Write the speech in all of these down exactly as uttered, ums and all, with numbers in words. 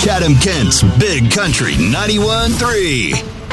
Chatham-Kent's Big Country ninety-one point three.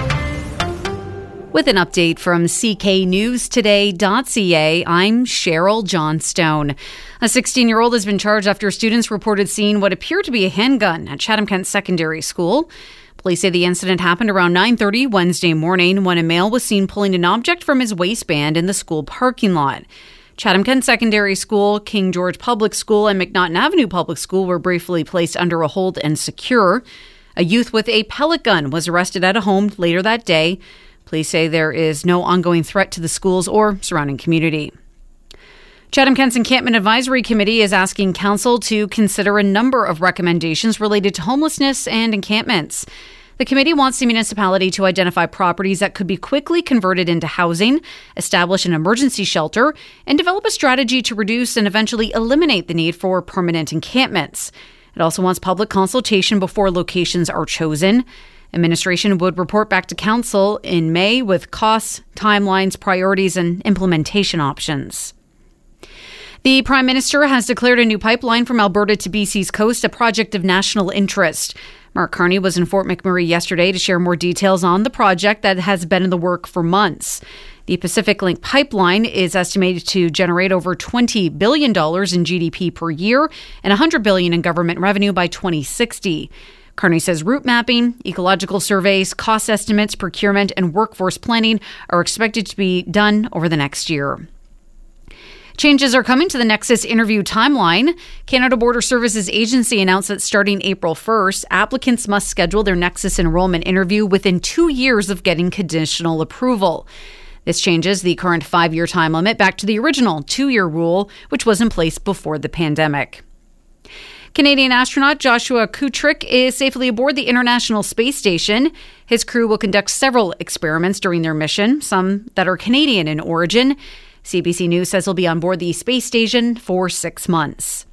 With an update from C K News Today dot C A, I'm Cheryl Johnstone. A sixteen-year-old has been charged after students reported seeing what appeared to be a handgun at Chatham-Kent Secondary School. Police say the incident happened around nine thirty Wednesday morning when a male was seen pulling an object from his waistband in the school parking lot. Chatham-Kent Secondary School, King George Public School, and McNaughton Avenue Public School were briefly placed under a hold and secure. A youth with a pellet gun was arrested at a home later that day. Police say there is no ongoing threat to the schools or surrounding community. Chatham-Kent's Encampment Advisory Committee is asking council to consider a number of recommendations related to homelessness and encampments. The committee wants the municipality to identify properties that could be quickly converted into housing, establish an emergency shelter, and develop a strategy to reduce and eventually eliminate the need for permanent encampments. It also wants public consultation before locations are chosen. Administration would report back to council in May with costs, timelines, priorities, and implementation options. The Prime Minister has declared a new pipeline from Alberta to B C's coast a project of national interest. Mark Carney was in Fort McMurray yesterday to share more details on the project that has been in the work for months. The Pacific Link pipeline is estimated to generate over twenty billion dollars in G D P per year and one hundred billion dollars in government revenue by twenty sixty. Carney says route mapping, ecological surveys, cost estimates, procurement, and workforce planning are expected to be done over the next year. Changes are coming to the Nexus interview timeline. Canada Border Services Agency announced that starting April first, applicants must schedule their Nexus enrollment interview within two years of getting conditional approval. This changes the current five-year time limit back to the original two-year rule, which was in place before the pandemic. Canadian astronaut Joshua Kutrick is safely aboard the International Space Station. His crew will conduct several experiments during their mission, some that are Canadian in origin. C B C News says he'll be on board the space station for six months.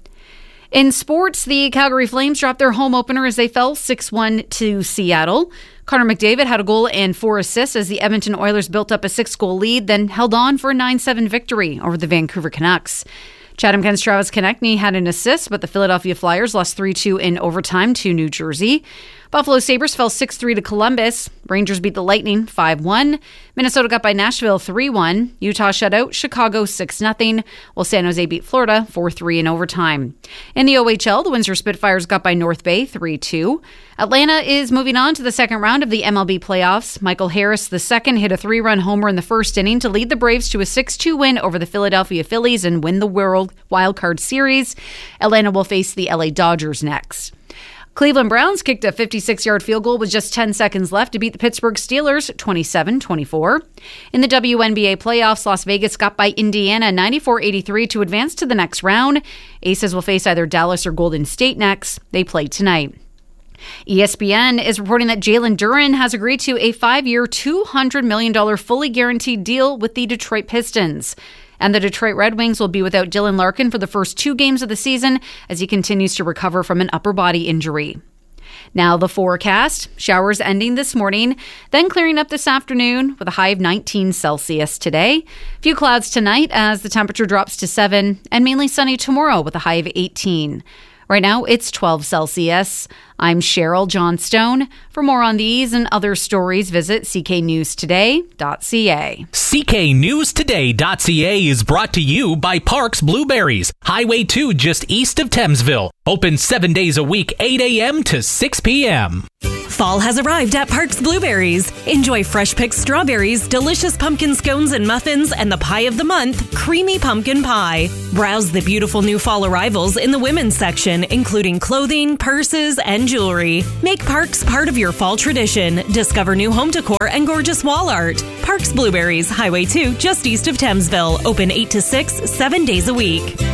In sports, the Calgary Flames dropped their home opener as they fell six one to Seattle. Connor McDavid had a goal and four assists as the Edmonton Oilers built up a six-goal lead, then held on for a nine seven victory over the Vancouver Canucks. Chatham-Kent's Travis Konechny had an assist, but the Philadelphia Flyers lost three two in overtime to New Jersey. Buffalo Sabres fell six three to Columbus. Rangers beat the Lightning five one. Minnesota got by Nashville three one. Utah shut out Chicago six nothing, while San Jose beat Florida four three in overtime. In the O H L, the Windsor Spitfires got by North Bay three two. Atlanta is moving on to the second round of the M L B playoffs. Michael Harris the second hit a three-run homer in the first inning to lead the Braves to a six two win over the Philadelphia Phillies and win the World Wild Card Series. Atlanta will face the L A Dodgers next. Cleveland Browns kicked a fifty-six-yard field goal with just ten seconds left to beat the Pittsburgh Steelers twenty-seven twenty-four. In the W N B A playoffs, Las Vegas got by Indiana ninety-four eighty-three to advance to the next round. Aces will face either Dallas or Golden State next. They play tonight. E S P N is reporting that Jalen Duren has agreed to a five-year, two hundred million dollars fully guaranteed deal with the Detroit Pistons. And the Detroit Red Wings will be without Dylan Larkin for the first two games of the season as he continues to recover from an upper body injury. Now the forecast. Showers ending this morning, then clearing up this afternoon with a high of nineteen Celsius today. Few clouds tonight as the temperature drops to seven, and mainly sunny tomorrow with a high of eighteen. Right now, it's twelve Celsius. I'm Cheryl Johnstone. For more on these and other stories, visit C K News Today dot C A. C K News Today dot C A is brought to you by Parks Blueberries, Highway two just east of Thamesville. Open seven days a week, eight a.m. to six p.m. Fall has arrived at Parks Blueberries. Enjoy fresh picked strawberries, delicious pumpkin scones and muffins, and the pie of the month, creamy pumpkin pie. Browse the beautiful new fall arrivals in the women's section, including clothing, purses, and jewelry. Make Parks part of your fall tradition. Discover new home decor and gorgeous wall art. Parks Blueberries, Highway two, just east of Thamesville. Open eight to six, seven days a week.